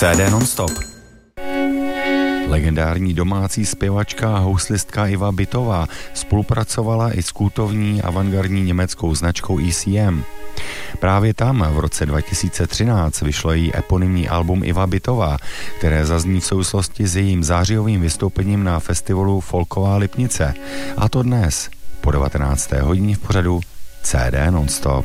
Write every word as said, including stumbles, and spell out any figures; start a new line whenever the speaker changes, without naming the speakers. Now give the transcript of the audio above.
C D nonstop. Legendární domácí zpěvačka a houslistka Iva Bytová spolupracovala i s kultovní avantgardní německou značkou E C M. Právě tam v roce dva tisíce třináct vyšlo její eponymní album Iva Bytová, které zazní v souvislosti s jejím zářijovým vystoupením na festivalu Folková Lipnice. A to dnes po devatenácté hodině v pořadu C D nonstop.